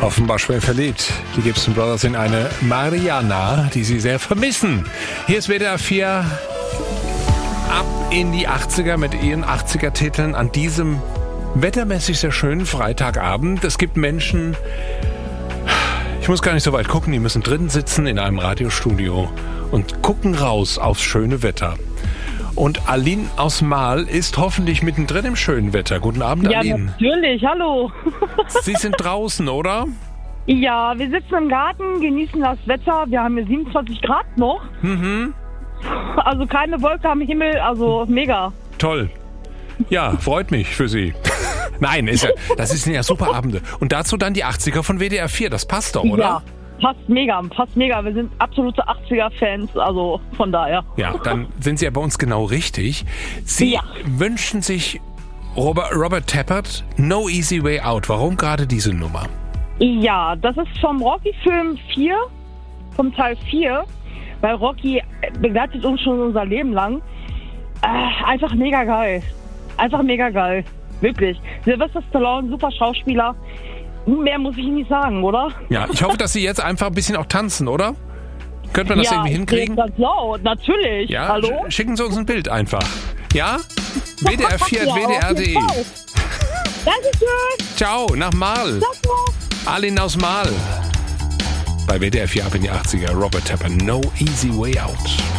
Offenbar schwer verliebt. Die Gibson Brothers sind eine Mariana, die sie sehr vermissen. Hier ist WDR 4 ab in die 80er mit ihren 80er-Titeln an diesem wettermäßig sehr schönen Freitagabend. Es gibt Menschen, ich muss gar nicht so weit gucken, die müssen drin sitzen in einem Radiostudio und gucken raus aufs schöne Wetter. Und Aline aus Marl ist hoffentlich mittendrin im schönen Wetter. Guten Abend, Aline. Ja, natürlich. Hallo. Sie sind draußen, oder? Ja, wir sitzen im Garten, genießen das Wetter. Wir haben hier 27 Grad noch. Mhm. Also keine Wolke am Himmel, also mega. Toll. Ja, freut mich für Sie. Nein, das sind ja super Abende. Und dazu dann die 80er von WDR 4. Das passt doch, oder? Ja, passt mega. Wir sind absolute 80er-Fans, also von daher. Ja, dann sind Sie ja bei uns genau richtig. Sie wünschen sich Robert Tappert, No Easy Way Out. Warum gerade diese Nummer? Ja, das ist vom Rocky-Film 4, vom Teil 4, weil Rocky begleitet uns schon unser Leben lang. Einfach mega geil. Wirklich. Sylvester Stallone, super Schauspieler. Mehr muss ich nicht sagen, oder? Ja, ich hoffe, dass Sie jetzt einfach ein bisschen auch tanzen, oder? Könnte man das irgendwie hinkriegen? Ja, laut, natürlich. Ja, hallo? Schicken Sie uns ein Bild einfach. Ja? WDR 4 ja, WDR.de. Dankeschön. Ciao, nach Marl. Aline aus Marl. Bei WDR 4 ab in die 80er. Robert Tappert, No Easy Way Out.